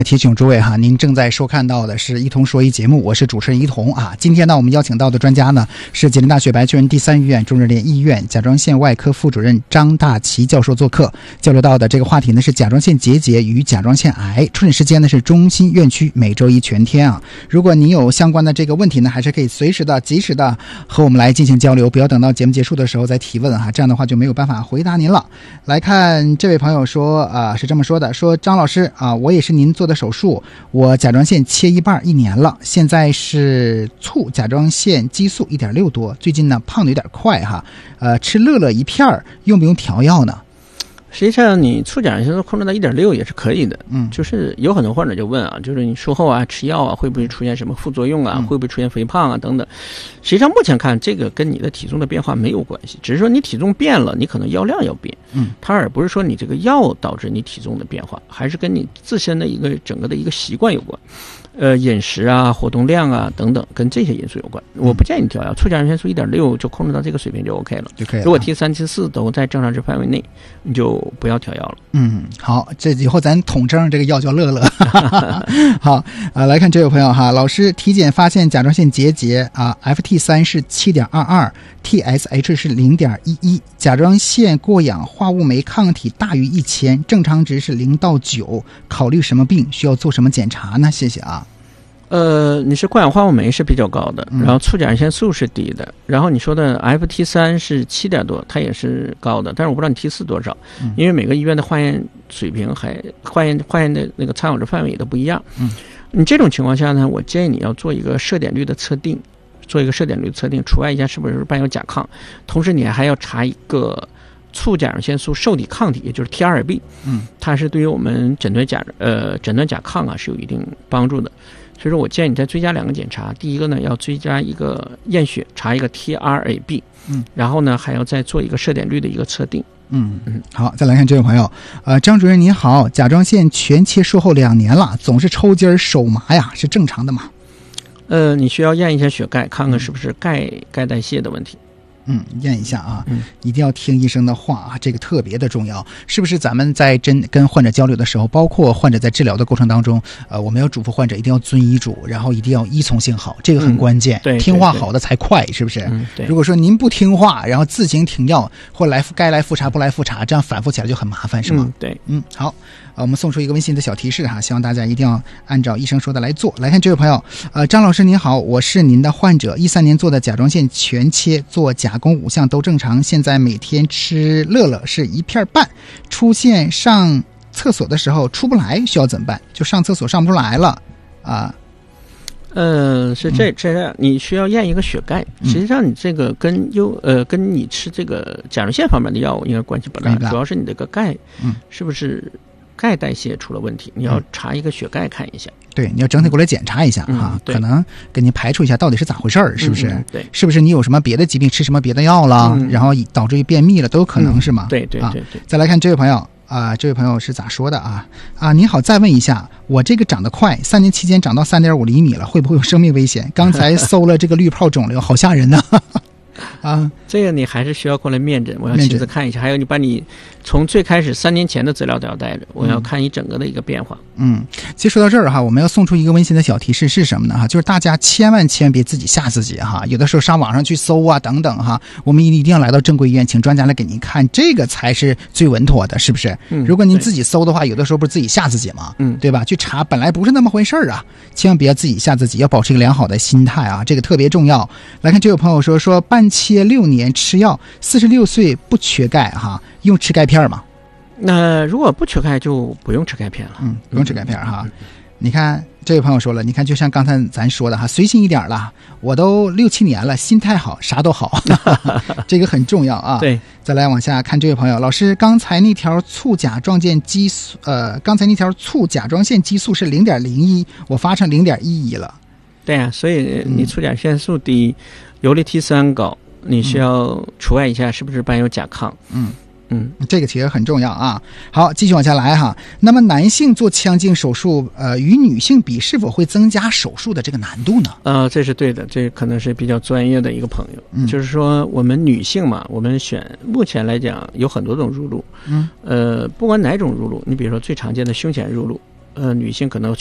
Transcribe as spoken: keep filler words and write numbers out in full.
提醒诸位哈，您正在收看到的是一同说一节目，我是主持人一同啊。今天呢，我们邀请到的专家呢是吉林大学白求恩第三医院中日联医院甲状腺外科副主任张大奇教授做客，交流到的这个话题呢是甲状腺结节与甲状腺癌。出诊时间呢是中心院区，每周一全天啊。如果您有相关的这个问题呢，还是可以随时的、及时的和我们来进行交流，不要等到节目结束的时候再提问哈，这样的话就没有办法回答您了。来看这位朋友说啊、呃，是这么说的，说张老师啊，我也是您做的手术，我甲状腺切一半一年了，现在是促甲状腺激素 一点六 多，最近呢胖的有点快哈，呃，吃乐乐一片用不用调药呢？ 实际上你促甲状腺素控制到 一点六 也是可以的， 嗯， 就是有很多患者就问啊，就是你术后啊吃药啊会不会出现什么副作用啊、嗯、会不会出现肥胖啊等等。实际上目前看这个跟你的体重的变化没有关系，只是说你体重变了，你可能药量要变，嗯，它而不是说你这个药导致你体重的变化，还是跟你自身的一个整个的一个习惯有关。呃，饮食啊、活动量啊等等，跟这些因素有关。我不建议你调药，促甲状腺素 一点六 就控制到这个水平就 OK 了， 就可以了。 如果 T 三 T 四都在正常值范围内，你就不要调药了。 嗯，好，这以后咱统称这个药叫乐乐。好啊，来看这位朋友哈，老师体检发现甲状腺结节啊 ，F T 三 是 七点二二 ，T S H 是 零点一一， 甲状腺过氧化物酶抗体大于一千，正常值是零到九，考虑什么病？需要做什么检查呢？谢谢啊。 呃，你是过氧化物酶是比较高的，然后促甲状腺素是低的，然后你说的 F T 三 是七点多，它也是高的，但是我不知道你 T 四 多少，因为每个医院的化验水平还化验化验的那个参考值范围也都不一样。嗯，你这种情况下呢，我建议你要做一个摄点率的测定，做一个摄点率测定，除外一下是不是伴有甲亢，同时你还要查一个促甲状腺素受体抗体，也就是 T 二 B， 嗯，它是对于我们诊断甲呃诊断甲亢啊是有一定帮助的。所以说我建议你再追加两个检查，第一个呢要追加一个验血，查一个 T R A B， 嗯，然后呢还要再做一个摄点率的一个测定。 嗯嗯，好，再来看这位朋友，呃，张主任您好，甲状腺全切术后两年了，总是抽筋手麻呀，是正常的吗？ 呃，你需要验一下血钙，看看是不是钙钙代谢的问题。 嗯，验一下啊，嗯，一定要听医生的话啊，这个特别的重要。是不是咱们在真跟患者交流的时候，包括患者在治疗的过程当中，呃，我们要嘱咐患者一定要遵医嘱，然后一定要依从性好，这个很关键。嗯、对，听话好的才快，是不是？嗯，对。如果说您不听话，然后自行停药，或来该来复查不来复查，这样反复起来就很麻烦，是吗？ 嗯、对， 嗯，好，呃，我们送出一个温馨的小提示哈，希望大家一定要按照医生说的来做。来看这位朋友，呃，张老师您好，我是您的患者，一三年做的甲状腺全切，做甲功五项都正常，现在每天吃乐乐是一片半，出现上厕所的时候出不来，需要怎么办？就上厕所上不出来了啊。 呃，是这这样，你需要验一个血钙。实际上，你这个跟优呃跟你吃这个甲状腺方面的药物应该关系不大，主要是你这个钙，嗯，是不是钙代谢出了问题？你要查一个血钙看一下。 对，你要整体过来检查一下哈、嗯，可能给您排除一下到底是咋回事儿，是不是、 嗯？对， 是不是你有什么别的疾病，吃什么别的药了，嗯、然后导致于便秘了，都有可能、嗯、是吗？ 对对对对、 啊。再来看这位朋友啊、呃，这位朋友是咋说的啊？啊，您好，再问一下，我这个长得快，三年期间长到 三点五厘米了，会不会有生命危险？刚才搜了这个滤泡肿瘤，好吓人呐、啊！啊， 这个你还是需要过来面诊，我要亲自看一下。还有你把你从最开始三年前的资料都要带着，我要看你整个的一个变化。 嗯，其实说到这儿哈，我们要送出一个温馨的小提示是什么呢？哈，就是大家千万千万别自己吓自己哈。有的时候上网上去搜啊等等哈，我们一定要来到正规医院，请专家来给您看，这个才是最稳妥的，是不是？嗯，如果您自己搜的话，有的时候不是自己吓自己吗？嗯，对吧？去查本来不是那么回事啊，千万别自己吓自己，要保持一个良好的心态啊，这个特别重要。来看这位朋友说说半切六年吃药，四十六岁不缺钙哈，用吃钙片吗？ 那如果不缺钙就不用吃钙片了。 嗯，不用吃钙片哈。嗯、你看这位朋友说了，你看就像刚才咱说的哈，随心一点了，我都六七年了，心态好，啥都好，这个很重要啊。 对， 再来往下看这位朋友，老师，刚才那条促甲状腺激素，呃，刚才那条促甲状腺激素是零点零一，我发成零点一一了。 对啊，所以你促甲状腺素低，游离 T 三 高，你需要除外一下是不是伴有甲亢。嗯。嗯， 这个其实很重要啊。好，继续往下来哈。那么男性做腔镜手术，呃，与女性比，是否会增加手术的这个难度呢？ 呃，这是对的，这可能是比较专业的一个朋友。嗯，就是说我们女性嘛，我们选目前来讲有很多种入路。嗯，呃，不管哪种入路，你比如说最常见的胸前入路， 呃女性可能